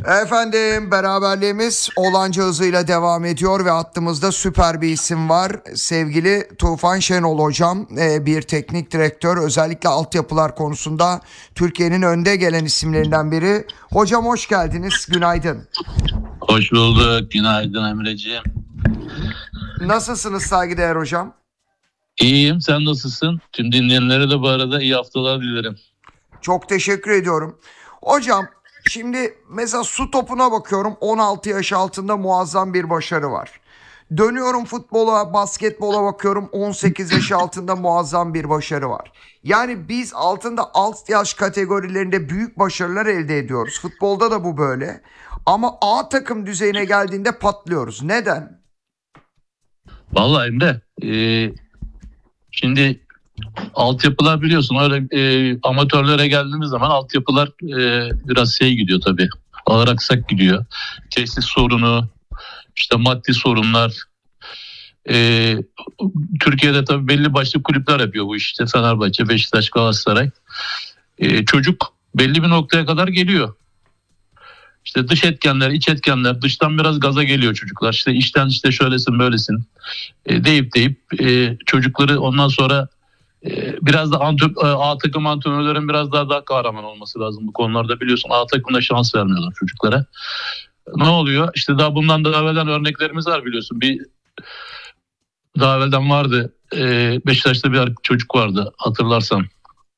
Efendim, beraberliğimiz olanca hızıyla devam ediyor ve hattımızda süper bir isim var. Sevgili Tufan Şenol hocam, bir teknik direktör, özellikle altyapılar konusunda Türkiye'nin önde gelen isimlerinden biri. Hocam hoş geldiniz, günaydın. Hoş bulduk, günaydın Emreciğim. Nasılsınız saygıdeğer hocam? İyiyim, sen nasılsın? Tüm dinleyenlere de bu arada iyi haftalar dilerim. Çok teşekkür ediyorum. Hocam, şimdi mesela su topuna bakıyorum, 16 yaş altında muazzam bir başarı var. Dönüyorum futbola, basketbola bakıyorum, 18 yaş altında muazzam bir başarı var. Yani biz altında alt yaş kategorilerinde büyük başarılar elde ediyoruz. Futbolda da bu böyle. Ama A takım düzeyine geldiğinde patlıyoruz. Neden? Vallahi Emre, şimdi altyapılar biliyorsun öyle amatörlere geldiğimiz zaman altyapılar biraz gidiyor tabii. Ağır aksak gidiyor. Tesis sorunu, işte maddi sorunlar. Türkiye'de tabii belli başlı kulüpler yapıyor bu işte. Fenerbahçe, Beşiktaş, Galatasaray. Çocuk belli bir noktaya kadar geliyor. İşte dış etkenler, iç etkenler, dıştan biraz gaza geliyor çocuklar. İşte işten işte şöylesin böylesin deyip çocukları ondan sonra biraz da A takım antrenörlerin biraz daha kahraman olması lazım bu konularda, biliyorsun. A takımda şans vermiyorlar çocuklara. Ne oluyor? İşte daha bundan daha evvelden örneklerimiz var, biliyorsun. Daha evvelden vardı. Beşiktaş'ta bir çocuk vardı, hatırlarsan.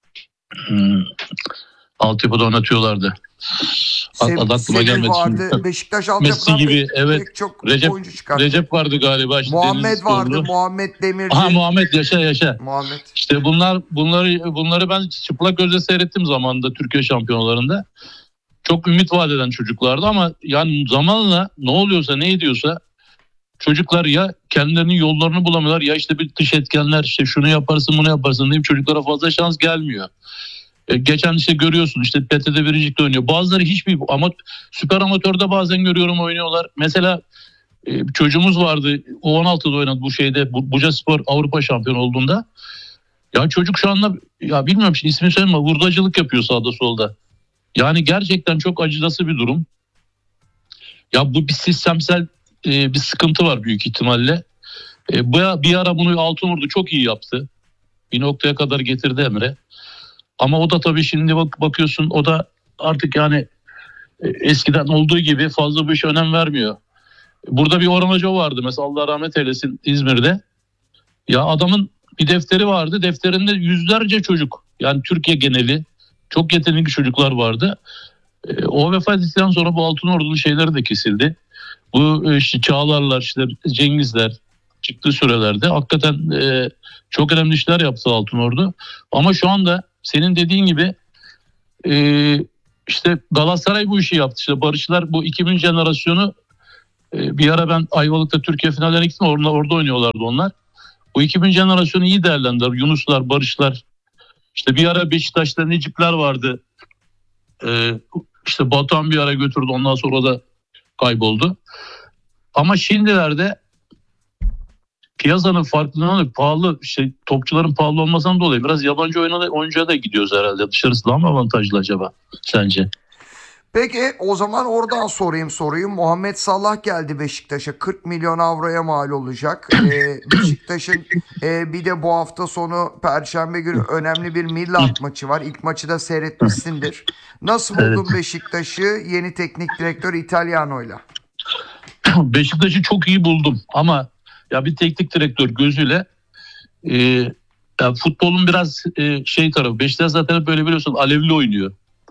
Altyapıda oynatıyorlardı. Aklıma gelmedi vardı. şimdi. Beşiktaş Messi altyapıdan gibi, evet. çok oyuncu çıkarttı. Recep vardı galiba. İşte Muhammed vardı. Muhammed Demirci. Muhammed, yaşa. Muhammed. İşte bunları ben çıplak gözle seyrettim zamanında Türkiye şampiyonalarında. Çok ümit vaat eden çocuklardı ama yani zamanla ne oluyorsa, ne ediyorsa çocuklar ya kendilerinin yollarını bulamıyorlar, ya işte bir dış etkenler, işte şunu yaparsın bunu yaparsın deyip çocuklara fazla şans gelmiyor. Geçen işte görüyorsun, işte PTT Biricik'te oynuyor. Bazıları hiçbir ama süper amatörde bazen görüyorum oynuyorlar. Mesela çocuğumuz vardı, U16'da oynadı bu şeyde, Bucaspor Avrupa şampiyonu olduğunda. Ya çocuk şu anda, ya bilmiyorum şimdi ismini söyleme, hurdacılık yapıyor sağda solda. Yani gerçekten çok acınası bir durum. Ya bu bir sistemsel bir sıkıntı var büyük ihtimalle. Bir ara bunu Altınordu çok iyi yaptı. Bir noktaya kadar getirdi Emre. Ama o da tabii şimdi bakıyorsun, o da artık yani eskiden olduğu gibi fazla bu işe önem vermiyor. Burada bir Orhan Hoca vardı mesela, Allah rahmet eylesin, İzmir'de. Ya adamın bir defteri vardı. Defterinde yüzlerce çocuk, yani Türkiye geneli çok yetenekli çocuklar vardı. O vefat ettikten sonra bu Altınordu'nun şeyleri de kesildi. Bu işte Çağlarlar, işte Cengizler çıktığı sürelerde hakikaten çok önemli işler yaptı Altınordu. Ama şu anda senin dediğin gibi işte Galatasaray bu işi yaptı. İşte Barışlar, bu 2000 jenerasyonu, bir ara ben Ayvalık'ta Türkiye finallerine gittim. Orada oynuyorlardı onlar. Bu 2000 jenerasyonu iyi değerlendiler. Yunuslar, Barışlar. İşte bir ara Beşiktaş'ta Necipler vardı. İşte Batuhan bir ara götürdü. Ondan sonra da kayboldu. Ama şimdilerde piyasanın farklılığından pahalı, topçuların pahalı olmasından dolayı biraz yabancı oyuncuya da gidiyoruz herhalde. Dışarısı daha mı avantajlı acaba sence? Peki o zaman oradan sorayım soruyu. Muhammed Salah geldi Beşiktaş'a. 40 milyon avroya mal olacak. Beşiktaş'ın bir de bu hafta sonu Perşembe günü önemli bir Milan maçı var. İlk maçı da seyretmişsindir. Nasıl buldun Beşiktaş'ı yeni teknik direktör Italiano'yla? Beşiktaş'ı çok iyi buldum ama ya bir teknik direktör gözüyle ya futbolun biraz tarafı. Beşiktaş zaten böyle biliyorsun alevli oynuyor.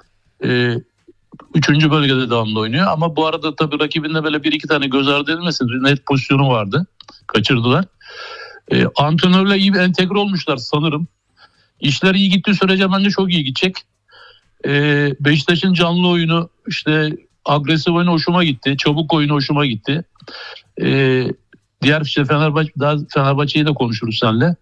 Üçüncü bölgede devamlı oynuyor ama bu arada tabii rakibinde böyle bir iki tane göz ardı edilmesin, net pozisyonu vardı. Kaçırdılar. Antrenörle iyi bir entegre olmuşlar sanırım. İşler iyi gittiği sürece bence çok iyi gidecek. Beşiktaş'ın canlı oyunu, işte agresif oyunu hoşuma gitti. Çabuk oyunu hoşuma gitti. Diğer işte Fenerbahçe'yi de konuşuruz seninle.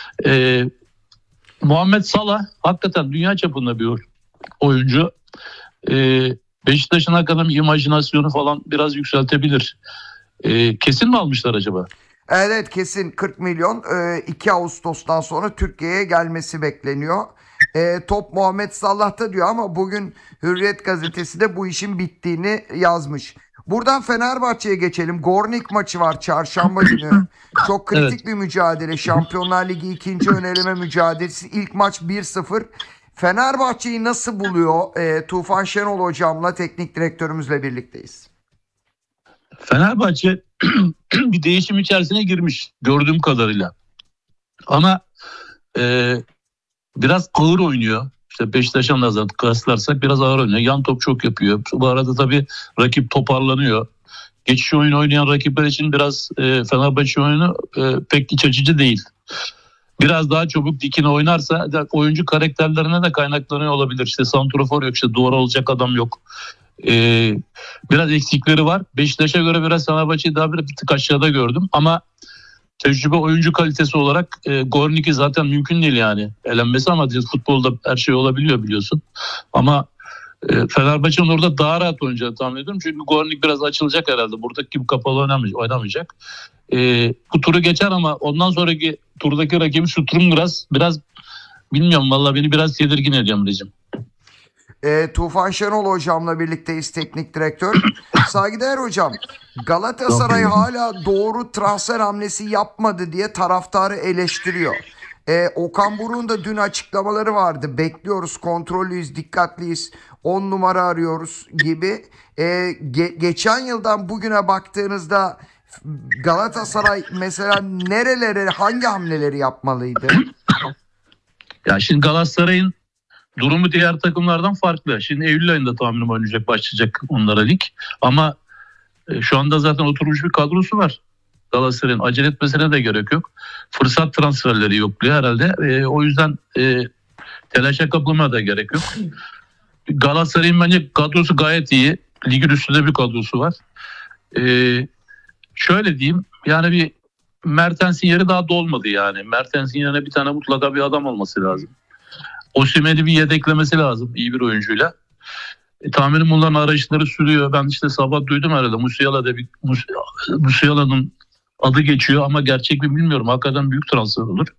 Muhammed Salah hakikaten dünya çapında bir oyuncu. Beşiktaş'ın hakikaten imajinasyonu falan biraz yükseltebilir. Kesin mi almışlar acaba? Evet, kesin 40 milyon. 2 Ağustos'tan sonra Türkiye'ye gelmesi bekleniyor. Top Muhammed Salah'ta diyor ama bugün Hürriyet gazetesi de bu işin bittiğini yazmış. Buradan Fenerbahçe'ye geçelim. Gornik maçı var çarşamba günü. Çok Evet. kritik bir mücadele. Şampiyonlar Ligi ikinci ön eleme mücadelesi. İlk maç 1-0. Fenerbahçe'yi nasıl buluyor? Tufan Şenol hocamla, teknik direktörümüzle birlikteyiz. Fenerbahçe bir değişim içerisine girmiş gördüğüm kadarıyla. Ama biraz ağır oynuyor. İşte Beşiktaş'a nazaran kıyaslarsak biraz ağır oynuyor. Yan top çok yapıyor. Bu arada tabii rakip toparlanıyor. Geçiş oyunu oynayan rakipler için biraz Fenerbahçe oyunu pek iç açıcı değil. Biraz daha çabuk dikine oynarsa oyuncu karakterlerine de kaynaklanıyor olabilir. İşte santrafor yok, işte duvara olacak adam yok. Biraz eksikleri var. Beşiktaş'a göre biraz Fenerbahçe'yi daha bir tık aşağıda gördüm. Ama tecrübe, oyuncu kalitesi olarak Gornik'i zaten mümkün değil yani. Elenmesi, ama futbolda her şey olabiliyor biliyorsun. Ama Fenerbahçe'nin orada daha rahat oynayacağını tahmin ediyorum. Çünkü Gornik biraz açılacak herhalde. Buradaki gibi kapalı oynamayacak. Bu turu geçer ama ondan sonraki turdaki rakibi Sturm biraz bilmiyorum, vallahi beni biraz tedirgin ediyor Emre'ciğim. Tufan Şenol hocamla birlikteyiz, teknik direktör. Saygıdeğer hocam, Galatasaray hala doğru transfer hamlesi yapmadı diye taraftarı eleştiriyor. Okan Buruk'un da dün açıklamaları vardı. Bekliyoruz, kontrollüyüz, dikkatliyiz, 10 numara arıyoruz gibi. Geçen yıldan bugüne baktığınızda Galatasaray mesela nerelere, hangi hamleleri yapmalıydı? Ya şimdi Galatasaray'ın durumu diğer takımlardan farklı. Şimdi Eylül ayında tahminim başlayacak onlara lig. Ama şu anda zaten oturmuş bir kadrosu var. Galatasaray'ın acele etmesine de gerek yok. Fırsat transferleri yokluyor herhalde. O yüzden telaşa kapılmaya da gerek yok. Galatasaray'ın bence kadrosu gayet iyi. Ligin üstünde bir kadrosu var. Şöyle diyeyim, yani bir Mertens'in yeri daha dolmadı yani. Mertens'in yerine bir tane mutlaka bir adam olması lazım. Osimhen'i bir yedeklemesi lazım iyi bir oyuncuyla. Tahminim bunların arayışları sürüyor. Ben işte sabah duydum herhalde Musiala'nın adı geçiyor ama gerçek mi bilmiyorum. Hakikaten büyük transfer olur.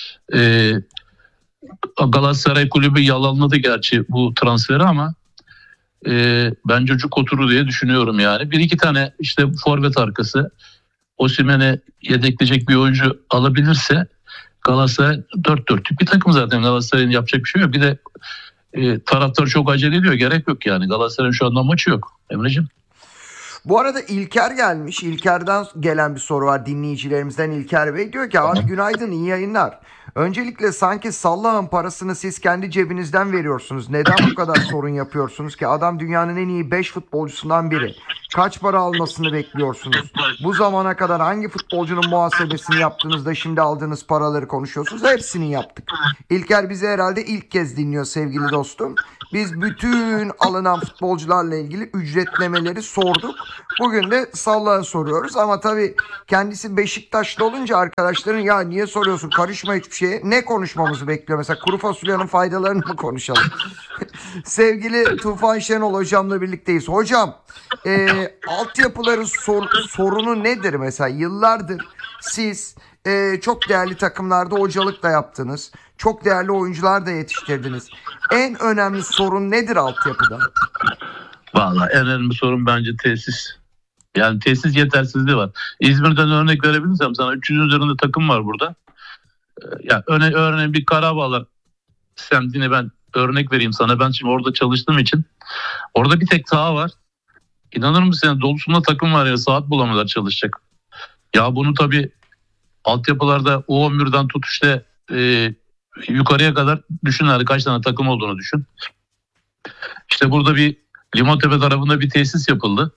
Galatasaray kulübü yalanladı gerçi bu transferi ama bence cuk oturur diye düşünüyorum yani. Bir iki tane işte forvet arkası Osimhen'e yedekleyecek bir oyuncu alabilirse Galatasaray dört dörtlük bir takım zaten. Galatasaray'ın yapacak bir şey yok. Bir de taraftar çok acele ediyor. Gerek yok yani. Galatasaray'ın şu anda maçı yok. Emre'ciğim. Bu arada İlker gelmiş. İlker'den gelen bir soru var dinleyicilerimizden. İlker Bey diyor ki abi günaydın, iyi yayınlar. Öncelikle sanki Salah'ın parasını siz kendi cebinizden veriyorsunuz. Neden bu kadar sorun yapıyorsunuz ki? Adam dünyanın en iyi 5 futbolcusundan biri. Kaç para almasını bekliyorsunuz? Bu zamana kadar hangi futbolcunun muhasebesini yaptığınızda şimdi aldığınız paraları konuşuyorsunuz? Hepsini yaptık. İlker bizi herhalde ilk kez dinliyor sevgili dostum. Biz bütün alınan futbolcularla ilgili ücretlemeleri sorduk. Bugün de Salah'a soruyoruz ama tabii kendisi Beşiktaşlı olunca arkadaşların ya niye soruyorsun, karışma hiçbir şeye. Ne konuşmamızı bekliyor? Mesela kuru fasulyenin faydalarını mı konuşalım? Sevgili Tufan Şenol hocamla birlikteyiz. Hocam altyapıların sorunu nedir mesela? Yıllardır siz çok değerli takımlarda hocalık da yaptınız. Çok değerli oyuncular da yetiştirdiniz. En önemli sorun nedir altyapıda? Vallahi en önemli sorun bence tesis. Yani tesis yetersizliği var. İzmir'den örnek verebilirsem sana 300'ün üzerinde takım var burada. Ya örneğin bir Karabağlar semtine ben örnek vereyim sana. Ben şimdi orada çalıştığım için orada bir tek saha var. İnanır mısın? Dolusunda takım var ya, saat bulamıyorlar çalışacak. Ya bunu tabii altyapılarda U11'den tut işte yukarıya kadar düşün, hani kaç tane takım olduğunu düşün. İşte burada bir Limontepe tarafında bir tesis yapıldı.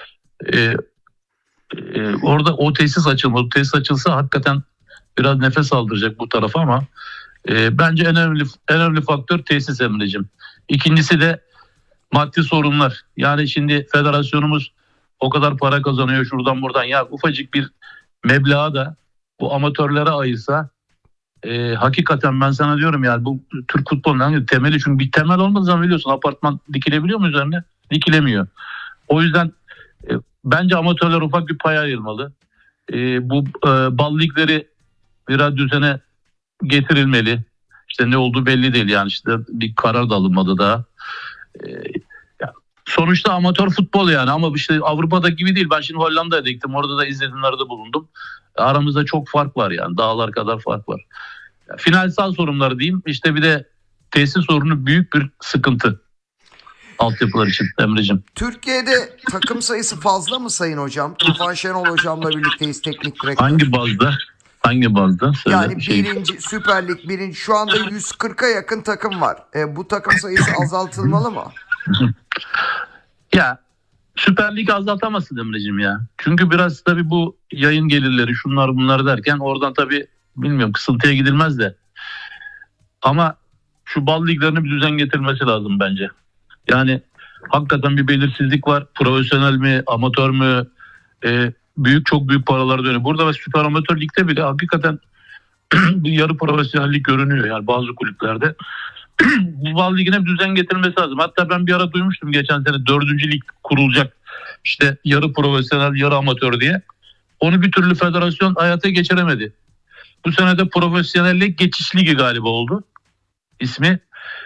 Orada o tesis açılmadı. O tesis açılsa hakikaten biraz nefes aldıracak bu tarafa ama bence en önemli faktör tesis Emre'ciğim. İkincisi de maddi sorunlar. Yani şimdi federasyonumuz o kadar para kazanıyor şuradan buradan. Ya ufacık bir meblağı da bu amatörlere ayırsa hakikaten ben sana diyorum yani bu Türk futbolunun temeli, çünkü bir temel olmadığı zaman biliyorsun apartman dikilebiliyor mu üzerine? Dikilemiyor. O yüzden bence amatörler ufak bir pay ayırmalı. Bu bal ligleri biraz düzene getirilmeli. İşte ne olduğu belli değil yani, işte bir karar da alınmadı daha. Ee, ya sonuçta amatör futbol yani, ama işte Avrupa'da gibi değil. Ben şimdi Hollanda'ya gittim, orada da izlenimlerde bulundum. Aramızda çok fark var yani, dağlar kadar fark var. Finansal sorunlar diyeyim, işte bir de tesis sorunu büyük bir sıkıntı altyapılar için Emre'cim. Türkiye'de takım sayısı fazla mı sayın hocam? Tufan Şenol hocamla birlikteyiz, teknik direktör. Hangi bazda? Hangi bazda? Söyle, Yani birinci Süper Lig birinci, şu anda 140'a yakın takım var. Bu takım sayısı azaltılmalı mı? Ya Süper Lig azaltamazsın Emre'cim ya. Çünkü biraz tabii bu yayın gelirleri, şunlar bunlar derken oradan tabii bilmiyorum, kısıntıya gidilmez de. Ama şu bal liglerine bir düzen getirmesi lazım bence. Yani hakikaten bir belirsizlik var. Profesyonel mi, amatör mü? Çok büyük paralar dönüyor. Burada ve süper amatör ligde bile hakikaten bir yarı profesyonellik görünüyor yani bazı kulüplerde. Bu bal ligine bir düzen getirmesi lazım. Hatta ben bir ara duymuştum geçen sene 4. lig kurulacak. İşte yarı profesyonel, yarı amatör diye. Onu bir türlü federasyon hayata geçiremedi. Bu sene de profesyonellik geçiş ligi galiba oldu ismi.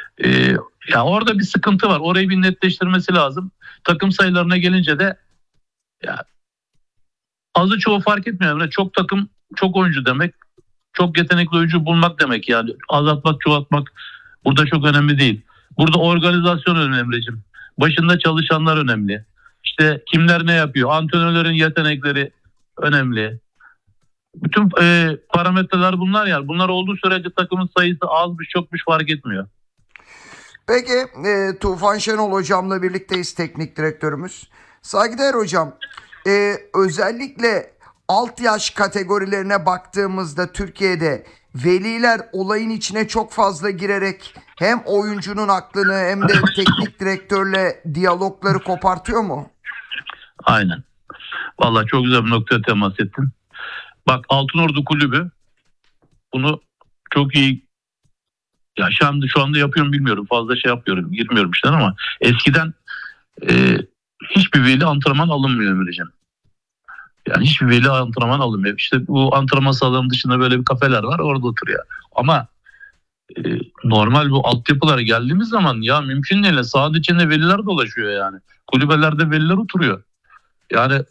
Ya orada bir sıkıntı var. Orayı bir netleştirmesi lazım. Takım sayılarına gelince de ya azı çoğu fark etmiyor. Yani çok takım, çok oyuncu demek. Çok yetenekli oyuncu bulmak demek yani. Azaltmak, çoğaltmak burada çok önemli değil. Burada organizasyon önemlicim. Başında çalışanlar önemli. İşte kimler ne yapıyor? Antrenörlerin yetenekleri önemli. Bütün parametreler bunlar yani. Bunlar olduğu sürece takımın sayısı azmış çokmuş fark etmiyor. Peki Tufan Şenol hocamla birlikteyiz, teknik direktörümüz. Saygıdeğer hocam, özellikle alt yaş kategorilerine baktığımızda Türkiye'de veliler olayın içine çok fazla girerek hem oyuncunun aklını hem de teknik direktörle diyalogları kopartıyor mu? Aynen. Vallahi çok güzel bir noktaya temas ettin. Bak Altınordu Kulübü bunu çok iyi, ya şu anda yapıyorum bilmiyorum, fazla şey yapıyorum, girmiyorum işte, ama eskiden hiçbir veli antrenman alınmıyor Emre'ciğim. Yani hiçbir veli antrenman alınmıyor. İşte bu antrenman sahalarının dışında böyle bir kafeler var, orada oturuyor. Ama normal bu altyapılara geldiğimiz zaman ya mümkün değil. Sahanın içinde veliler dolaşıyor yani. Kulübelerde veliler oturuyor. Yani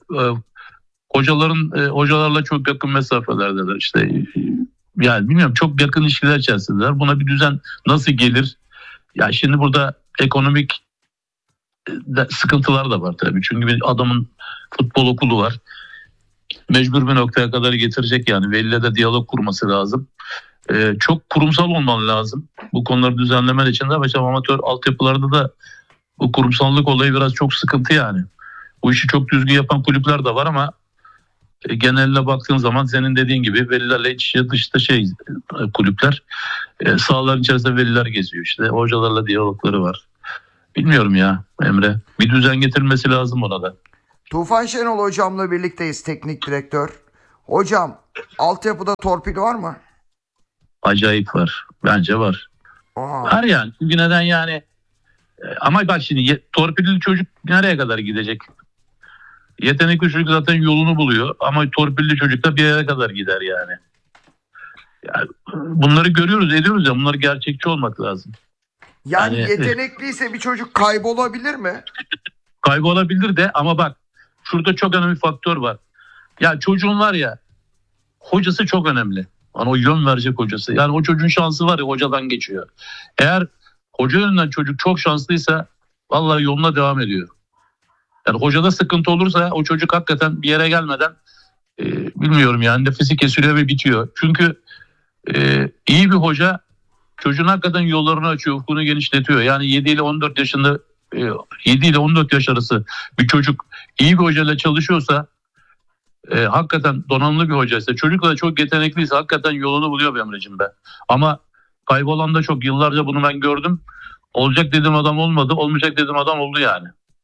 hocalarla çok yakın mesafelerdeler. İşte yani bilmiyorum, çok yakın ilişkiler içerisindeler. Buna bir düzen nasıl gelir? Ya şimdi burada ekonomik sıkıntılar da var tabii. Çünkü bir adamın futbol okulu var. Mecbur bir noktaya kadar getirecek yani. Veliyle de diyalog kurması lazım. Çok kurumsal olman lazım. Bu konuları düzenlemen için de mesela amatör altyapılarda da bu kurumsallık olayı biraz çok sıkıntı yani. Bu işi çok düzgün yapan kulüpler de var ama geneline baktığın zaman senin dediğin gibi velilerle iç içe dışta kulüpler. Sahaların içerisinde veliler geziyor işte. Hocalarla diyalogları var. Bilmiyorum ya Emre. Bir düzen getirilmesi lazım ona da. Tufan Şenol hocamla birlikteyiz, teknik direktör. Hocam, altyapıda torpil var mı? Acayip var. Bence var. Aha. Var yani. Çünkü neden yani? Ama bak şimdi torpilli çocuk nereye kadar gidecek? Yetenekli çocuk zaten yolunu buluyor. Ama torpilli çocuk da bir yere kadar gider yani. Yani bunları görüyoruz, ediyoruz ya. Bunlar gerçekçi olmak lazım. Yani yetenekliyse bir çocuk kaybolabilir mi? Kaybolabilir de, ama bak şurada çok önemli bir faktör var. Ya çocuğun var ya, hocası çok önemli. Yani o yön verecek hocası. Yani o çocuğun şansı var ya, hocadan geçiyor. Eğer hoca yönünden çocuk çok şanslıysa vallahi yoluna devam ediyor. Yani hocada sıkıntı olursa o çocuk hakikaten bir yere gelmeden bilmiyorum yani nefesi kesiliyor ve bitiyor. Çünkü iyi bir hoca çocuğun hakikaten yollarını açıyor, ufkunu genişletiyor. Yani 7 ile 14 yaşında 7 ile 14 yaş arası bir çocuk iyi bir hocayla çalışıyorsa, hakikaten donanımlı bir hocaysa, çocuk da çok yetenekliyse hakikaten yolunu buluyor Emre'cim be. Ama kaybolan da çok, yıllarca bunu ben gördüm. Olacak dediğim adam olmadı, olmayacak dediğim adam oldu yani.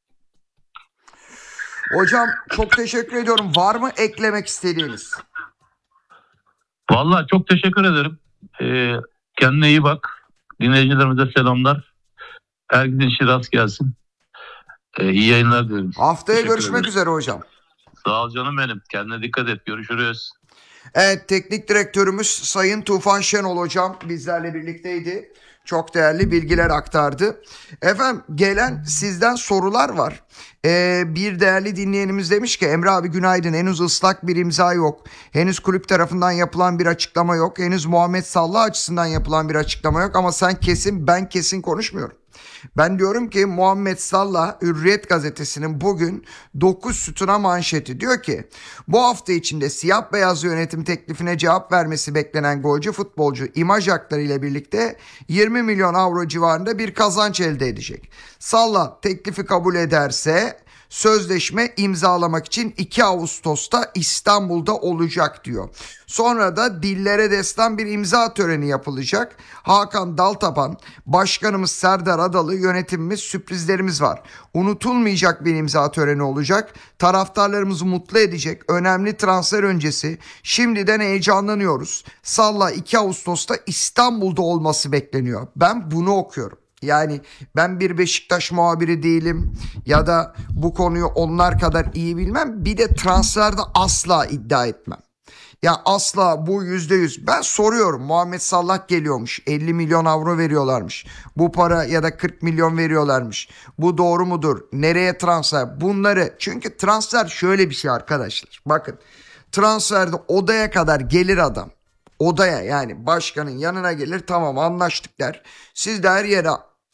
Hocam çok teşekkür ediyorum. Var mı eklemek istediğiniz? Vallahi çok teşekkür ederim. Kendine iyi bak. Dinleyicilerimize selamlar. Herkesin işi rast gelsin. İyi yayınlar dilerim. Haftaya görüşmek üzere hocam. Sağ ol canım benim. Kendine dikkat et. Görüşürüz. Evet, teknik direktörümüz Sayın Tufan Şenol hocam bizlerle birlikteydi. Çok değerli bilgiler aktardı. Efendim, gelen sizden sorular var. Bir değerli dinleyenimiz demiş ki Emre abi günaydın, henüz ıslak bir imza yok. Henüz kulüp tarafından yapılan bir açıklama yok. Henüz Muhammed Salah açısından yapılan bir açıklama yok ama sen kesin, ben kesin konuşmuyorum. Ben diyorum ki Muhammed Salah, Hürriyet gazetesinin bugün 9 sütuna manşeti diyor ki bu hafta içinde siyah beyaz yönetim teklifine cevap vermesi beklenen golcü futbolcu imaj hakları ile birlikte 20 milyon avro civarında bir kazanç elde edecek. Salah teklifi kabul ederse sözleşme imzalamak için 2 Ağustos'ta İstanbul'da olacak diyor. Sonra da dillere destan bir imza töreni yapılacak. Hakan Daltaban, başkanımız Serdar Adalı, yönetimimiz, sürprizlerimiz var. Unutulmayacak bir imza töreni olacak. Taraftarlarımızı mutlu edecek önemli transfer öncesi. Şimdiden heyecanlanıyoruz. Salah 2 Ağustos'ta İstanbul'da olması bekleniyor. Ben bunu okuyorum. Yani ben bir Beşiktaş muhabiri değilim ya da bu konuyu onlar kadar iyi bilmem. Bir de transferde asla iddia etmem. Ya asla bu %100. Ben soruyorum, Muhammed Salah geliyormuş, 50 milyon avro veriyorlarmış. Bu para ya da 40 milyon veriyorlarmış. Bu doğru mudur? Nereye transfer? Bunları, çünkü transfer şöyle bir şey arkadaşlar. Bakın, transferde odaya kadar gelir adam. Odaya, yani başkanın yanına gelir, tamam anlaştık der. Siz de her yere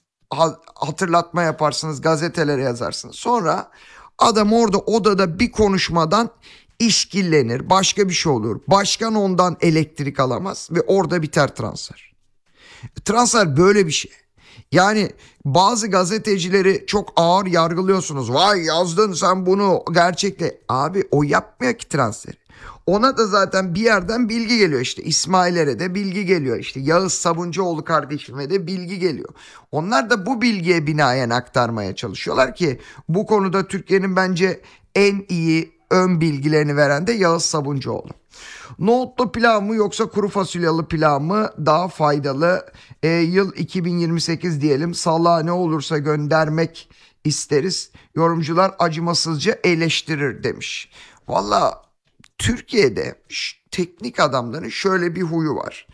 hatırlatma yaparsınız, gazetelere yazarsınız. Sonra adam orada odada bir konuşmadan işkillenir, başka bir şey olur. Başkan ondan elektrik alamaz ve orada biter transfer. Transfer böyle bir şey. Yani bazı gazetecileri çok ağır yargılıyorsunuz. Vay yazdın sen bunu gerçekte. Abi o yapmıyor ki transferi. Ona da zaten bir yerden bilgi geliyor, işte İsmail'e de bilgi geliyor, işte Yağız Sabuncuoğlu kardeşime de bilgi geliyor. Onlar da bu bilgiye binaen aktarmaya çalışıyorlar ki bu konuda Türkiye'nin bence en iyi ön bilgilerini veren de Yağız Sabuncuoğlu. Nohutlu pilav mı yoksa kuru fasulyeli pilav mı daha faydalı? Yıl 2028 diyelim, Salah'a ne olursa göndermek isteriz. Yorumcular acımasızca eleştirir demiş. Valla Türkiye'de teknik adamların şöyle bir huyu var.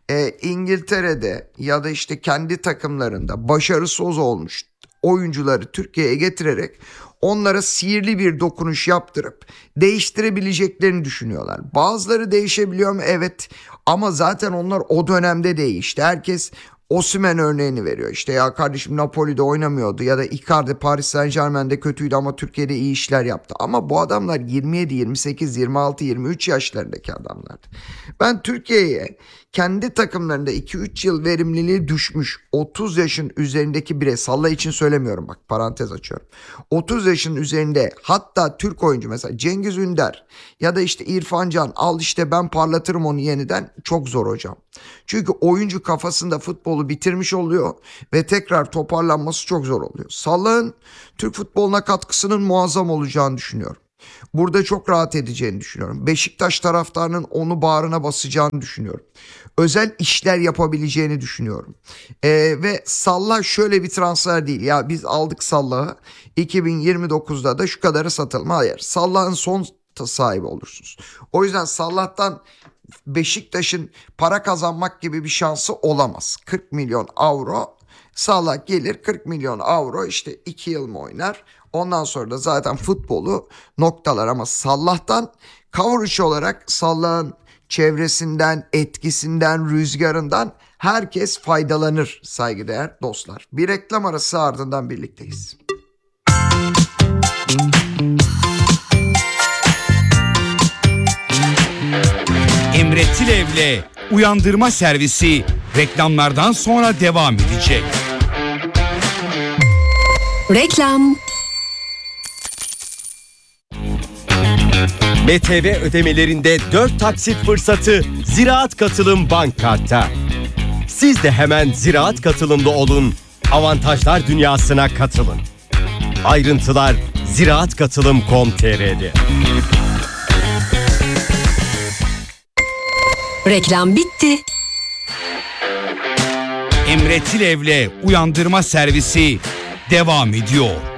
İngiltere'de ya da işte kendi takımlarında başarısız olmuş oyuncuları Türkiye'ye getirerek onlara sihirli bir dokunuş yaptırıp değiştirebileceklerini düşünüyorlar. Bazıları değişebiliyor mu? Evet, ama zaten onlar o dönemde değişti. Herkes Osimhen örneğini veriyor. İşte ya kardeşim Napoli'de oynamıyordu ya da Icardi Paris Saint-Germain'de kötüydü ama Türkiye'de iyi işler yaptı. Ama bu adamlar 27, 28, 26, 23 yaşlarındaki adamlardı. Ben Türkiye'ye kendi takımlarında 2-3 yıl verimliliği düşmüş 30 yaşın üzerindeki birey, Salah için söylemiyorum, bak parantez açıyorum. 30 yaşın üzerinde, hatta Türk oyuncu mesela Cengiz Ünder ya da işte İrfan Can, al işte ben parlatırım onu yeniden, çok zor hocam. Çünkü oyuncu kafasında futbolu bitirmiş oluyor ve tekrar toparlanması çok zor oluyor. Salah'ın Türk futboluna katkısının muazzam olacağını düşünüyorum. Burada çok rahat edeceğini düşünüyorum. Beşiktaş taraftarının onu bağrına basacağını düşünüyorum. Özel işler yapabileceğini düşünüyorum. Ve Salah şöyle bir transfer değil. Ya biz aldık Salah'ı, 2029'da da şu kadarı satalım. Hayır. Salah'ın son sahibi olursunuz. O yüzden Salah'tan Beşiktaş'ın para kazanmak gibi bir şansı olamaz. 40 milyon avro, Salah gelir 40 milyon avro, işte 2 yıl mı oynar? Ondan sonra da zaten futbolu noktalar. Ama Salah'tan coverage olarak Salah'ın çevresinden, etkisinden, rüzgarından herkes faydalanır saygıdeğer dostlar. Bir reklam arası, ardından birlikteyiz. Emre Tilev'le Uyandırma Servisi reklamlardan sonra devam edecek. Reklam. BTV ödemelerinde 4 taksit fırsatı Ziraat Katılım Bank Kart'ta. Siz de hemen Ziraat Katılım'da olun, avantajlar dünyasına katılın. Ayrıntılar ziraatkatılım.com.tr'de. Reklam bitti. Emre Tilev'le Uyandırma Servisi devam ediyor.